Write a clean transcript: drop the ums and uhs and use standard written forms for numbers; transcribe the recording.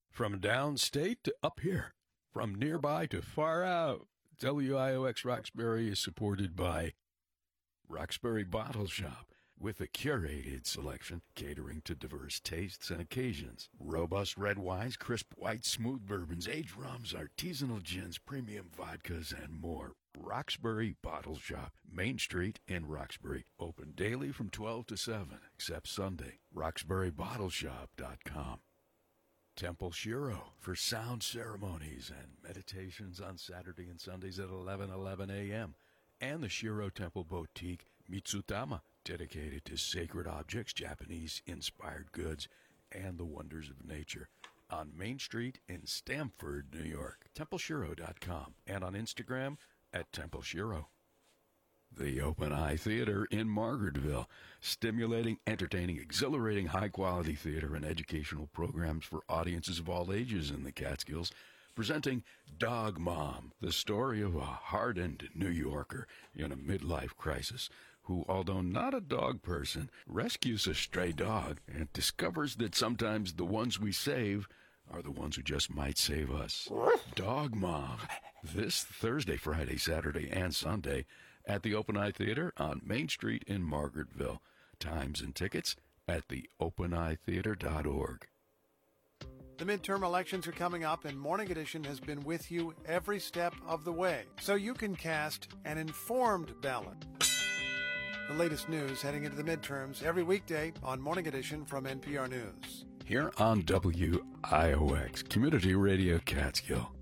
From downstate to up here, from nearby to far out, WIOX Roxbury is supported by Roxbury Bottle Shop, with a curated selection catering to diverse tastes and occasions. Robust red wines, crisp white, smooth bourbons, aged rums, artisanal gins, premium vodkas, and more. Roxbury Bottle Shop, Main Street in Roxbury. Open daily from 12 to 7, except Sunday. RoxburyBottleShop.com. Temple Shiro for sound ceremonies and meditations on Saturday and Sundays at 11 a.m. And the Shiro Temple Boutique Mitsutama, dedicated to sacred objects, Japanese-inspired goods, and the wonders of nature, on Main Street in Stamford, New York. TempleShiro.com, and on Instagram at TempleShiro. The Open Eye Theater in Margaretville, stimulating, entertaining, exhilarating, high-quality theater and educational programs for audiences of all ages in the Catskills, presenting Dog Mom, the story of a hardened New Yorker in a midlife crisis who, although not a dog person, rescues a stray dog and discovers that sometimes the ones we save are the ones who just might save us. Dog Mom, this Thursday, Friday, Saturday, and Sunday at the Open Eye Theater on Main Street in Margaretville. Times and tickets at theopeneyetheater.org. The midterm elections are coming up, and Morning Edition has been with you every step of the way, so you can cast an informed ballot. The latest news heading into the midterms every weekday on Morning Edition from NPR News. Here on WIOX, Community Radio Catskill.